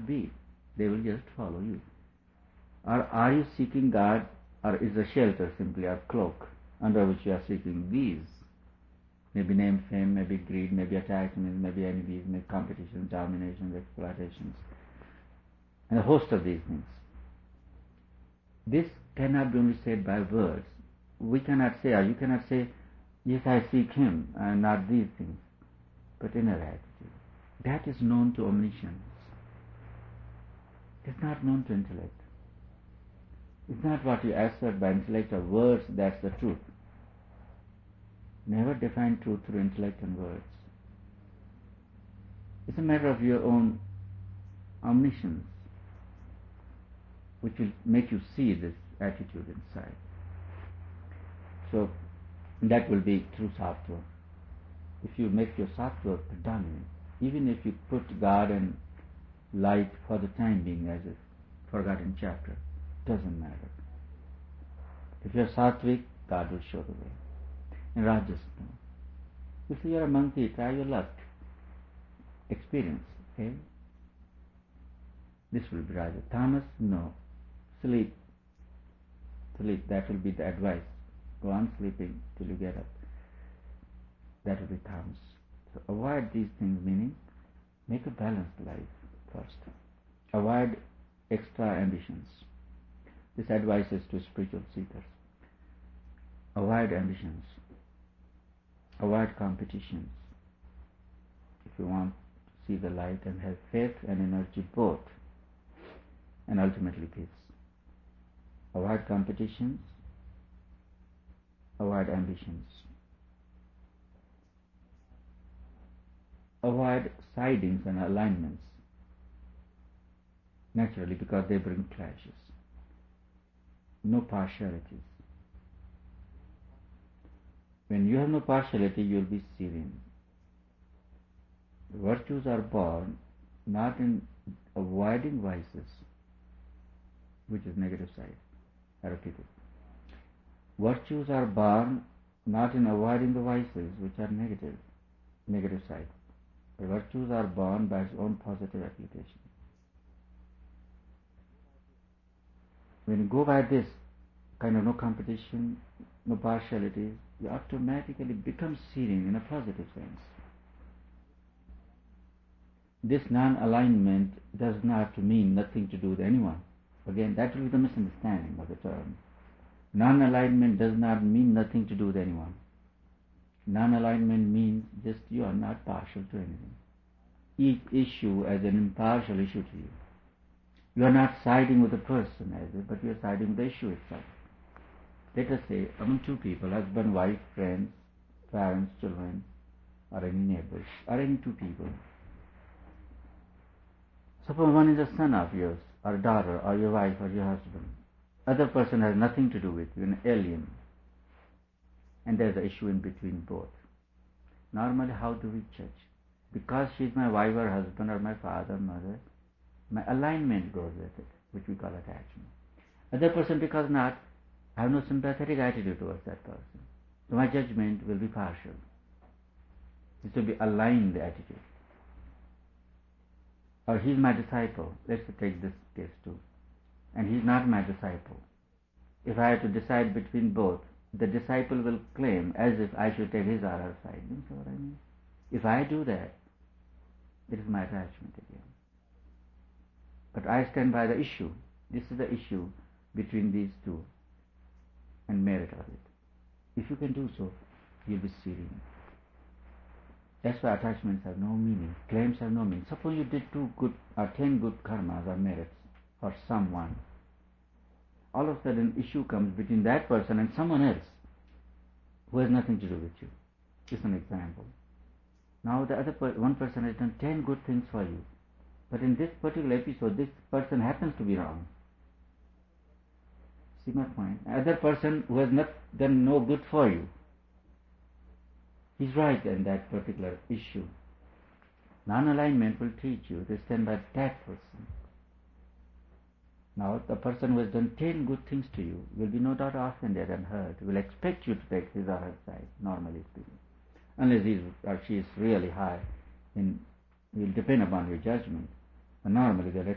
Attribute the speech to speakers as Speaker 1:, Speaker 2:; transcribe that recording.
Speaker 1: be. They will just follow you. Or are you seeking God, or is a shelter simply a cloak under which you are seeking these? Maybe name, fame, maybe greed, maybe attachment, maybe envies, maybe competition, dominations, exploitations, and a host of these things. This cannot be only said by words. We cannot say, or you cannot say, yes, I seek Him, and not these things, but inner attitude. That is known to omniscience. It's not known to intellect. It's not what you assert by intellect or words that's the truth. Never define truth through intellect and words. It's a matter of your own omniscience, which will make you see this attitude inside. So that will be through sattva. If you make your sattva predominant, even if you put God and light for the time being as a forgotten chapter, doesn't matter. If you're sattvic, God will show the way. In Rajas, no. If you're a monkey, try your luck. Experience, okay? This will be Rajas. Tamas, no. Sleep, that will be the advice. Go on sleeping till you get up. That will be tamas. So avoid these things, meaning make a balanced life first. Avoid extra ambitions. This advice is to spiritual seekers. Avoid ambitions. Avoid competitions. If you want to see the light and have faith and energy both, and ultimately peace. Avoid competitions. Avoid ambitions. Avoid sidings and alignments. Naturally, because they bring clashes. No partialities. When you have no partiality, you will be serene. Virtues are born not in avoiding vices, which is negative side. I repeat it. Virtues are born not in avoiding the vices, which are negative side. The virtues are born by its own positive application. When you go by this kind of no competition, no partialities, you automatically become serene in a positive sense. This non-alignment does not mean nothing to do with anyone. Again, that will be the misunderstanding of the term. Non-alignment does not mean nothing to do with anyone. Non-alignment means just you are not partial to anything. Each issue as an impartial issue to you. You are not siding with the person as it, but you are siding with the issue itself. Let us say, among two people, husband, wife, friends, parents, children, or any neighbors, or any two people. Suppose one is a son of yours, or a daughter, or your wife, or your husband. Other person has nothing to do with you, an alien. And there's an issue in between both. Normally, how do we judge? Because she is my wife or husband, or my father, mother, my alignment goes with it, which we call attachment. Other person, because not, I have no sympathetic attitude towards that person. So my judgment will be partial. This will be aligned attitude. Or he is my disciple. Let's take this case too. And he is not my disciple. If I have to decide between both, the disciple will claim as if I should take his or her side. You know what I mean? If I do that, it is my attachment again. But I stand by the issue. This is the issue between these two and merit of it. If you can do so, you'll be serene. That's why attachments have no meaning. Claims have no meaning. Suppose you did 2 good or 10 good karmas or merits for someone. All of a sudden, issue comes between that person and someone else who has nothing to do with you. Just an example. Now the other one person has done 10 good things for you. But in this particular episode, this person happens to be wrong. See my point? Other person who has not done no good for you, he's right in that particular issue. Non-alignment will teach you to stand by that person. Now, the person who has done 10 good things to you will be no doubt offended and hurt, will expect you to take his or her side, normally speaking. Unless he or she is really high, then it will depend upon your judgment. But normally they'll